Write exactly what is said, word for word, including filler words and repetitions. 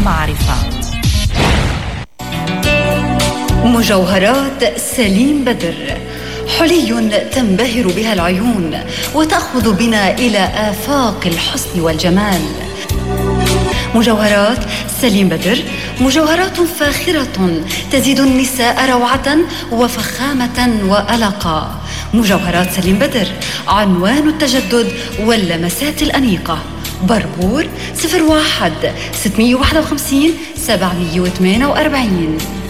المعرفة. مجوهرات سليم بدر، حلي تنبهر بها العيون وتأخذ بنا إلى آفاق الحسن والجمال. مجوهرات سليم بدر مجوهرات فاخرة تزيد النساء روعة وفخامة وألقا. مجوهرات سليم بدر عنوان التجدد واللمسات الأنيقة. بربور صفر واحد ستمية وواحد وخمسين سبعمية وثمانية وأربعين.